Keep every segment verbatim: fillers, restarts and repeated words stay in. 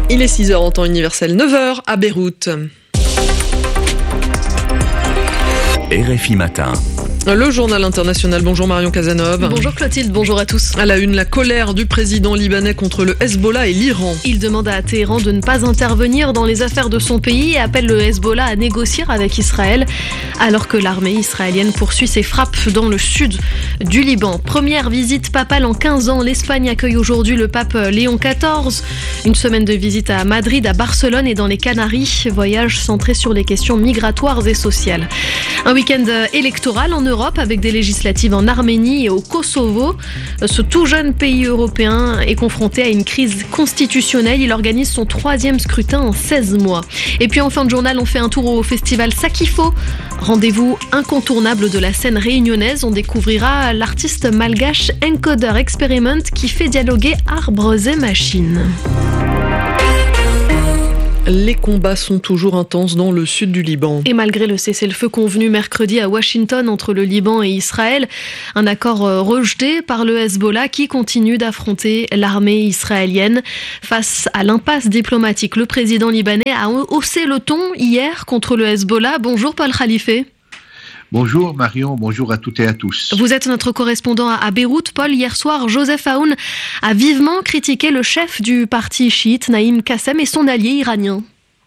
Il est six heures en temps universel, neuf heures à Beyrouth. R F I Matin. Le journal international. Bonjour Marion Cazeneuve. Bonjour Clotilde, bonjour à tous. À la une, la colère du président libanais contre le Hezbollah et l'Iran. Il demande à Téhéran de ne pas intervenir dans les affaires de son pays et appelle le Hezbollah à négocier avec Israël, alors que l'armée israélienne poursuit ses frappes dans le sud du Liban. Première visite papale en quinze ans. L'Espagne accueille aujourd'hui le pape Léon quatorze. Une semaine de visite à Madrid, à Barcelone et dans les Canaries. Voyage centré sur les questions migratoires et sociales. Un week-end électoral en Europe avec des législatives en Arménie et au Kosovo. Ce tout jeune pays européen est confronté à une crise constitutionnelle. Il organise son troisième scrutin en seize mois. Et puis en fin de journal, on fait un tour au festival Sakifo. Rendez-vous incontournable de la scène réunionnaise. On découvrira l'artiste malgache Encoder Experiment qui fait dialoguer arbres et machines. Les combats sont toujours intenses dans le sud du Liban. Et malgré le cessez-le-feu convenu mercredi à Washington entre le Liban et Israël, un accord rejeté par le Hezbollah qui continue d'affronter l'armée israélienne. Face à l'impasse diplomatique, le président libanais a haussé le ton hier contre le Hezbollah. Bonjour Paul Khalife. Bonjour Marion, bonjour à toutes et à tous. Vous êtes notre correspondant à Beyrouth. Paul, hier soir, Joseph Aoun a vivement critiqué le chef du parti chiite, Naïm Qassem, et son allié iranien.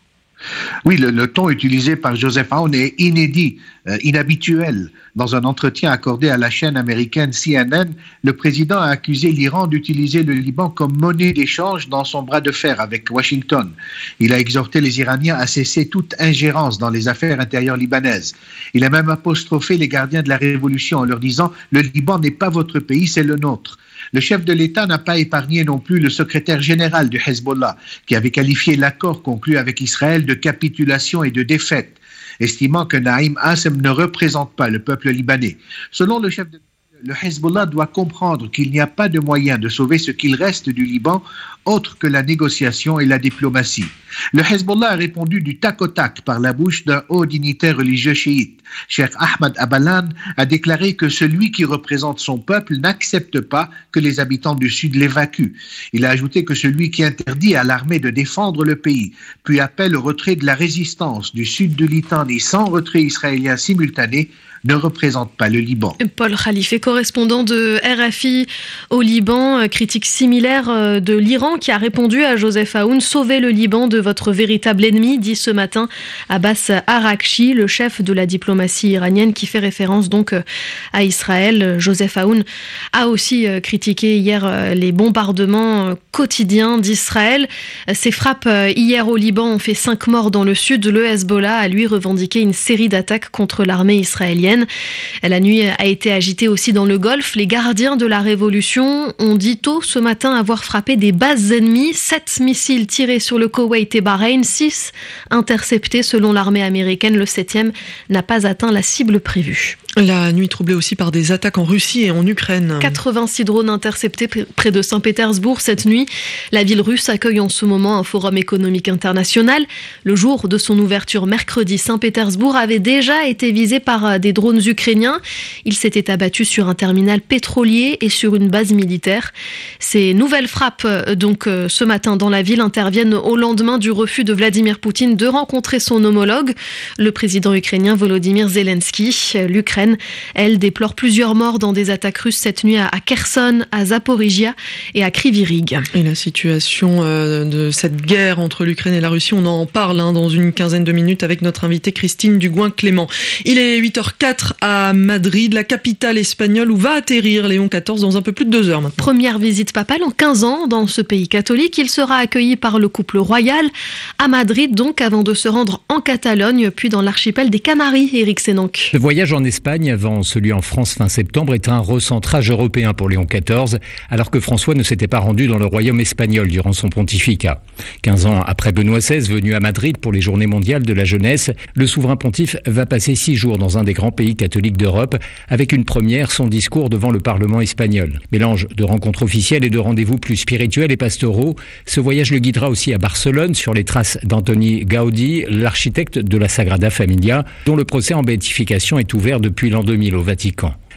Oui, le, le ton utilisé par Joseph Aoun est inédit, euh, inhabituel. Dans un entretien accordé à la chaîne américaine C N N, le président a accusé l'Iran d'utiliser le Liban comme monnaie d'échange dans son bras de fer avec Washington. Il a exhorté les Iraniens à cesser toute ingérence dans les affaires intérieures libanaises. Il a même apostrophé les gardiens de la révolution en leur disant « Le Liban n'est pas votre pays, c'est le nôtre ». Le chef de l'État n'a pas épargné non plus le secrétaire général du Hezbollah, qui avait qualifié l'accord conclu avec Israël de capitulation et de défaite, estimant que Naïm Qassem ne représente pas le peuple libanais. Selon le chef de le Hezbollah doit comprendre qu'il n'y a pas de moyen de sauver ce qu'il reste du Liban autre que la négociation et la diplomatie. Le Hezbollah a répondu du tac au tac par la bouche d'un haut dignitaire religieux chiite. Cheikh Ahmad Abalan a déclaré que celui qui représente son peuple n'accepte pas que les habitants du Sud l'évacuent. Il a ajouté que celui qui interdit à l'armée de défendre le pays, puis appelle au retrait de la résistance du Sud de Litanie sans retrait israélien simultané, ne représente pas le Liban. Paul Khalife, correspondant de R F I au Liban, critique similaire de l'Iran qui a répondu à Joseph Aoun « Sauvez le Liban de votre véritable ennemi », dit ce matin Abbas Araghchi, le chef de la diplomatie iranienne qui fait référence donc à Israël. Joseph Aoun a aussi critiqué hier les bombardements quotidiens d'Israël. Ces frappes hier au Liban ont fait cinq morts dans le sud. Le Hezbollah a lui revendiqué une série d'attaques contre l'armée israélienne. La nuit a été agitée aussi dans le Golfe. Les gardiens de la Révolution ont dit tôt ce matin avoir frappé des bases ennemies. Sept missiles tirés sur le Koweït et Bahreïn, six interceptés selon l'armée américaine. Le septième n'a pas atteint la cible prévue. La nuit troublée aussi par des attaques en Russie et en Ukraine. quatre-vingt-six drones interceptés près de Saint-Pétersbourg cette nuit. La ville russe accueille en ce moment un forum économique international. Le jour de son ouverture mercredi, Saint-Pétersbourg avait déjà été visé par des drones ukrainiens. Il s'était abattu sur un terminal pétrolier et sur une base militaire. Ces nouvelles frappes, donc ce matin dans la ville, interviennent au lendemain du refus de Vladimir Poutine de rencontrer son homologue, le président ukrainien Volodymyr Zelensky. L'Ukraine, elle, déplore plusieurs morts dans des attaques russes cette nuit à Kherson, à Zaporizhia et à Kryvyi Rih. Et la situation euh, de cette guerre entre l'Ukraine et la Russie, on en parle hein, dans une quinzaine de minutes avec notre invitée Christine Dugouin-Clément. Il est huit heures quatre à Madrid, la capitale espagnole où va atterrir Léon quatorze dans un peu plus de deux heures maintenant. Première visite papale en quinze ans dans ce pays catholique. Il sera accueilli par le couple royal à Madrid, donc avant de se rendre en Catalogne, puis dans l'archipel des Canaries. Éric Sénanque. Le voyage en Espagne avant celui en France fin septembre est un recentrage européen pour Léon quatorze, alors que François ne s'était pas rendu dans le royaume espagnol durant son pontificat. quinze ans après Benoît seize, venu à Madrid pour les Journées mondiales de la jeunesse, le souverain pontife va passer six jours dans un des grands pays catholiques d'Europe, avec une première, son discours devant le Parlement espagnol. Mélange de rencontres officielles et de rendez-vous plus spirituels et pastoraux, ce voyage le guidera aussi à Barcelone, sur les traces d'Antoni Gaudi, l'architecte de la Sagrada Familia, dont le procès en béatification est ouvert depuis l'an deux mille au Vatican.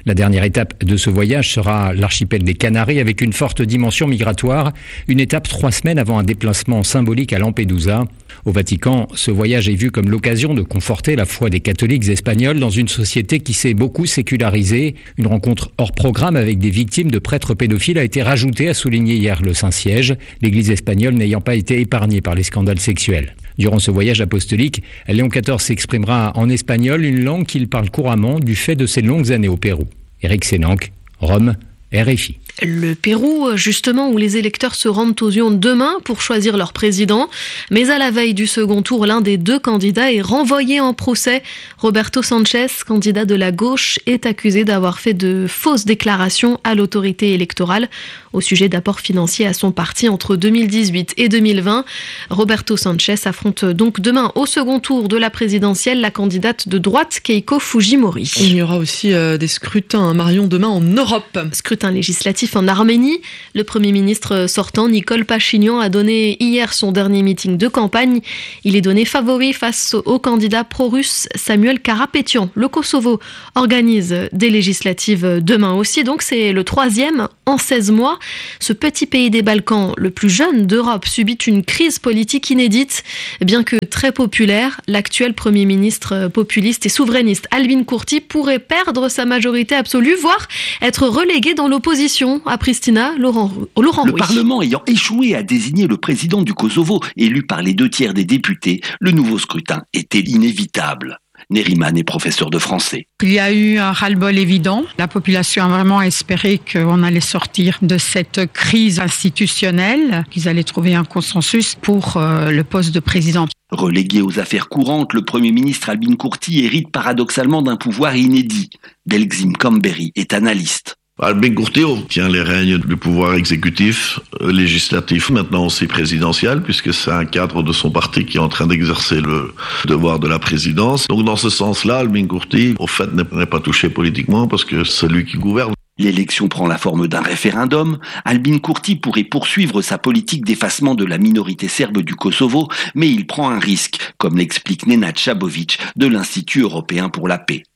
La dernière étape de ce voyage sera l'archipel des Canaries avec une forte dimension migratoire. Une étape trois semaines avant un déplacement symbolique à Lampedusa. Au Vatican, ce voyage est vu comme l'occasion de conforter la foi des catholiques espagnols dans une société qui s'est beaucoup sécularisée. Une rencontre hors programme avec des victimes de prêtres pédophiles a été rajoutée, a souligné hier le Saint-Siège, l'Église espagnole n'ayant pas été épargnée par les scandales sexuels. Durant ce voyage apostolique, Léon quatorze s'exprimera en espagnol, une langue qu'il parle couramment du fait de ses longues années au Pérou. Éric Sénanque, Rome, R F I. Le Pérou, justement, où les électeurs se rendent aux urnes demain pour choisir leur président. Mais à la veille du second tour, l'un des deux candidats est renvoyé en procès. Roberto Sanchez, candidat de la gauche, est accusé d'avoir fait de fausses déclarations à l'autorité électorale au sujet d'apports financiers à son parti entre deux mille dix-huit et deux mille vingt. Roberto Sanchez affronte donc demain au second tour de la présidentielle la candidate de droite Keiko Fujimori. Il y aura aussi euh, des scrutins, Marion, demain en Europe. Scrutin législatif en Arménie. Le Premier ministre sortant, Nicole Pachinian, a donné hier son dernier meeting de campagne. Il est donné favori face au candidat pro-russe Samuel Karapétian. Le Kosovo organise des législatives demain aussi, donc c'est le troisième en seize mois. Ce petit pays des Balkans, le plus jeune d'Europe, subit une crise politique inédite. Bien que très populaire, l'actuel Premier ministre populiste et souverainiste Albin Kurti pourrait perdre sa majorité absolue, voire être relégué dans l'opposition. À Pristina, Laurent, Laurent Le Rouy. Parlement ayant échoué à désigner le président du Kosovo, élu par les deux tiers des députés, le nouveau scrutin était inévitable. Neriman est professeur de français. Il y a eu un ras-le-bol évident. La population a vraiment espéré qu'on allait sortir de cette crise institutionnelle, qu'ils allaient trouver un consensus pour euh, le poste de président. Relégué aux affaires courantes, le Premier ministre Albin Kurti hérite paradoxalement d'un pouvoir inédit. Delgzim Kamberi est analyste. Albin Kurti tient les rênes du pouvoir exécutif, législatif, maintenant aussi présidentiel, puisque c'est un cadre de son parti qui est en train d'exercer le devoir de la présidence. Donc dans ce sens-là, Albin Kurti, au fait, n'est pas touché politiquement parce que c'est lui qui gouverne. L'élection prend la forme d'un référendum. Albin Kurti pourrait poursuivre sa politique d'effacement de la minorité serbe du Kosovo, mais il prend un risque, comme l'explique Nenad Chabovic de l'Institut européen pour la paix.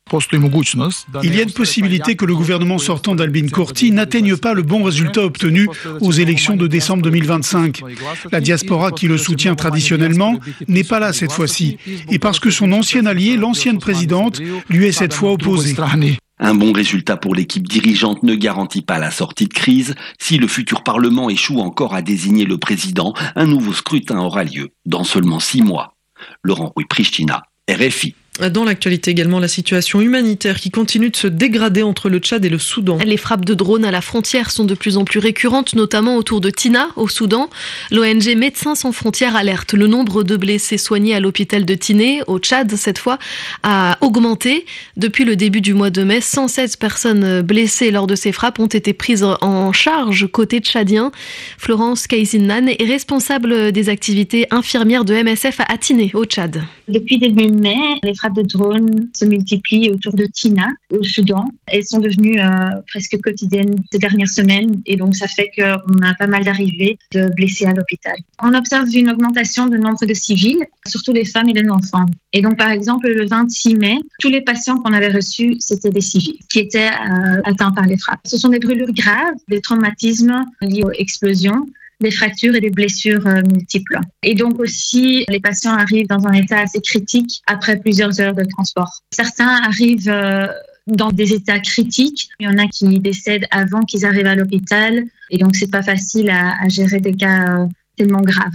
Il y a une possibilité que le gouvernement sortant d'Albin Kurti n'atteigne pas le bon résultat obtenu aux élections de décembre deux mille vingt-cinq. La diaspora qui le soutient traditionnellement n'est pas là cette fois-ci. Et parce que son ancien allié, l'ancienne présidente, lui est cette fois opposé. Un bon résultat pour l'équipe dirigeante ne garantit pas la sortie de crise. Si le futur Parlement échoue encore à désigner le président, un nouveau scrutin aura lieu dans seulement six mois. Laurent Rouy, Pristina, R F I. Dans l'actualité également, la situation humanitaire qui continue de se dégrader entre le Tchad et le Soudan. Les frappes de drones à la frontière sont de plus en plus récurrentes, notamment autour de Tina, au Soudan. L'O N G Médecins sans frontières alerte. Le nombre de blessés soignés à l'hôpital de Tiné, au Tchad, cette fois, a augmenté. Depuis le début du mois de mai, cent seize personnes blessées lors de ces frappes ont été prises en charge côté tchadien. Florence Kaizinnan est responsable des activités infirmières de M S F à Tiné, au Tchad. Depuis début mai, les frappes de drones se multiplient autour de Tina, au Soudan. Elles sont devenues euh, presque quotidiennes ces dernières semaines et donc ça fait qu'on a pas mal d'arrivées de blessés à l'hôpital. On observe une augmentation du nombre de civils, surtout les femmes et les enfants. Et donc par exemple, le vingt-six mai, tous les patients qu'on avait reçus, c'était des civils qui étaient euh, atteints par les frappes. Ce sont des brûlures graves, des traumatismes liés aux explosions, des fractures et des blessures euh, multiples. Et donc aussi, les patients arrivent dans un état assez critique après plusieurs heures de transport. Certains arrivent euh, dans des états critiques. Il y en a qui décèdent avant qu'ils arrivent à l'hôpital. Et donc, c'est pas facile à, à gérer des cas euh, tellement graves.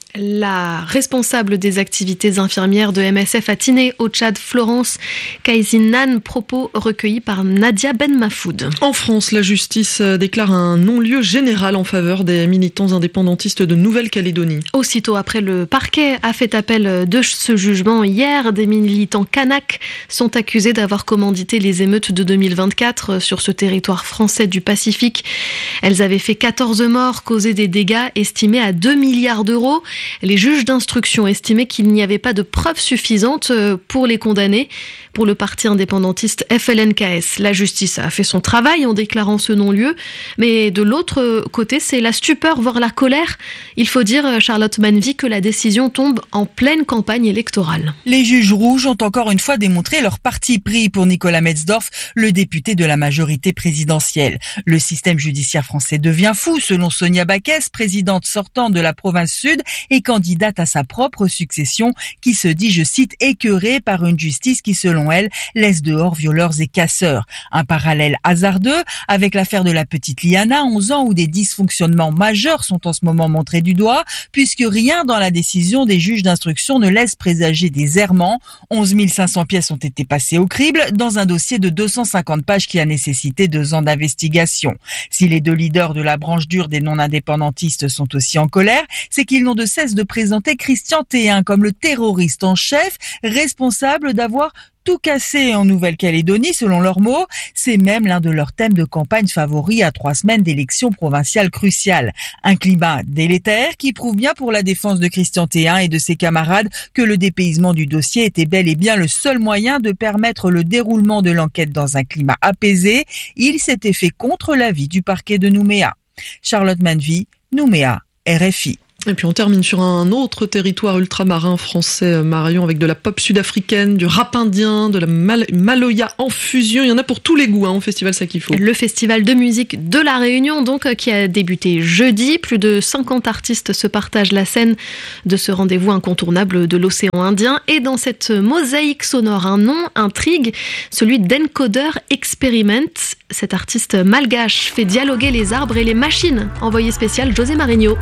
La responsable des activités infirmières de M S F à Tiné, au Tchad, Florence Kaizinnan, propos recueillis par Nadia Ben Mafoud. En France, la justice déclare un non-lieu général en faveur des militants indépendantistes de Nouvelle-Calédonie. Aussitôt après, le parquet a fait appel de ce jugement hier. Des militants kanaks sont accusés d'avoir commandité les émeutes de deux mille vingt-quatre sur ce territoire français du Pacifique. Elles avaient fait quatorze morts, causé des dégâts estimés à deux milliards d'euros. Les juges d'instruction estimaient qu'il n'y avait pas de preuves suffisantes pour les condamner. Pour le parti indépendantiste F L N K S, la justice a fait son travail en déclarant ce non-lieu. Mais de l'autre côté, c'est la stupeur, voire la colère. Il faut dire, Charlotte Manvy, que la décision tombe en pleine campagne électorale. Les juges rouges ont encore une fois démontré leur parti pris pour Nicolas Metzdorf, le député de la majorité présidentielle. Le système judiciaire français devient fou, selon Sonia Backès, présidente sortante de la province sud et candidate à sa propre succession, qui se dit, je cite, écœurée par une justice qui, selon elle, laisse dehors violeurs et casseurs. Un parallèle hasardeux avec l'affaire de la petite Liana, onze ans, où des dysfonctionnements majeurs sont en ce moment montrés du doigt, puisque rien dans la décision des juges d'instruction ne laisse présager des errements. onze mille cinq cents pièces ont été passées au crible dans un dossier de deux cent cinquante pages qui a nécessité deux ans d'investigation. Si les deux leaders de la branche dure des non-indépendantistes sont aussi en colère, c'est qu'ils n'ont de cesse de présenter Christian Théin comme le terroriste en chef, responsable d'avoir tout cassé en Nouvelle-Calédonie, selon leurs mots. C'est même l'un de leurs thèmes de campagne favoris à trois semaines d'élections provinciales cruciales. Un climat délétère qui prouve bien pour la défense de Christian Théin et de ses camarades que le dépaysement du dossier était bel et bien le seul moyen de permettre le déroulement de l'enquête dans un climat apaisé. Il s'était fait contre l'avis du parquet de Nouméa. Charlotte Manvy, Nouméa, R F I. Et puis on termine sur un autre territoire ultramarin français, Marion, avec de la pop sud-africaine, du rap indien, de la mal- maloya en fusion. Il y en a pour tous les goûts hein, au Festival Sakifo. Le festival de musique de La Réunion, donc, qui a débuté jeudi. Plus de cinquante artistes se partagent la scène de ce rendez-vous incontournable de l'océan Indien. Et dans cette mosaïque sonore, un nom intrigue, celui d'Encoder Experiment. Cet artiste malgache fait dialoguer les arbres et les machines. Envoyé spécial José Marigno.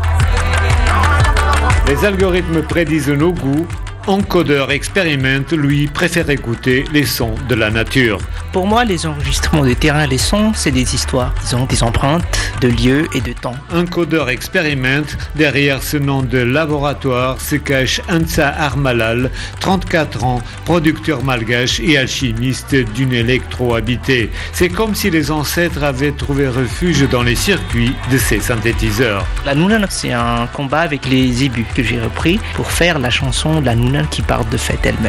Les algorithmes prédisent nos goûts. Encoder Experiment, lui, préfère écouter les sons de la nature. Pour moi, les enregistrements de terrain, les sons, c'est des histoires. Ils ont des empreintes de lieux et de temps. Encoder Experiment, derrière ce nom de laboratoire se cache Ansa Armalal, trente-quatre ans, producteur malgache et alchimiste d'une électro-habitée. C'est comme si les ancêtres avaient trouvé refuge dans les circuits de ces synthétiseurs. La Noonan, c'est un combat avec les zébus que j'ai repris pour faire la chanson de la Noonan qui part de fait elle-même.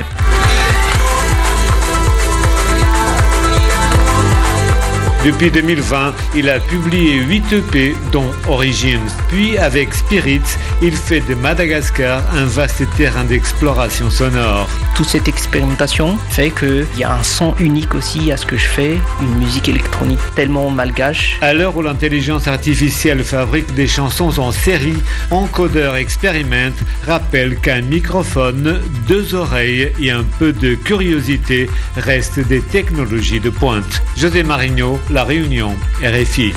Depuis deux mille vingt, il a publié huit E P, dont Origins. Puis, avec Spirits, il fait de Madagascar un vaste terrain d'exploration sonore. Toute cette expérimentation fait qu'il y a un son unique aussi à ce que je fais, une musique électronique tellement malgache. À l'heure où l'intelligence artificielle fabrique des chansons en série, Encoder Experiment rappelle qu'un microphone, deux oreilles et un peu de curiosité restent des technologies de pointe. José Marigno, La Réunion, R F I.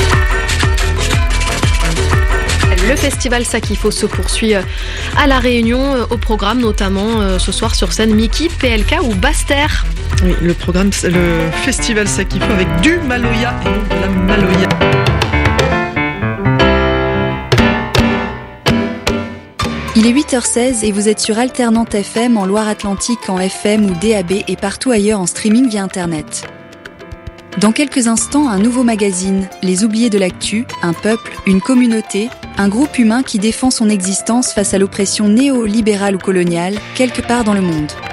Le festival Sakifo se poursuit à La Réunion, au programme notamment ce soir sur scène Mickey, P L K ou Baster. Oui, le programme, c'est le festival Sakifo avec du maloya et non de la maloya. Il est huit heures seize et vous êtes sur Alternante F M en Loire-Atlantique en F M ou D A B et partout ailleurs en streaming via Internet. Dans quelques instants, un nouveau magazine, Les Oubliés de l'actu, un peuple, une communauté, un groupe humain qui défend son existence face à l'oppression néolibérale ou coloniale, quelque part dans le monde.